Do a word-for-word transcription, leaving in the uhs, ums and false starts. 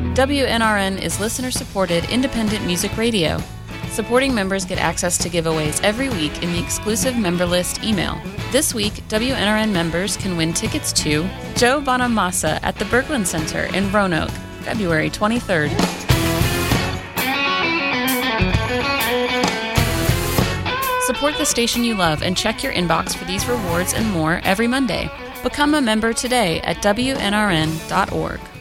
W N R N is listener-supported independent music radio. Supporting members get access to giveaways every week in the exclusive member list email. This week, W N R N members can win tickets to Joe Bonamassa at the Berglund Center in Roanoke, February twenty-third. Support the station you love and check your inbox for these rewards and more every Monday. Become a member today at W N R N dot org.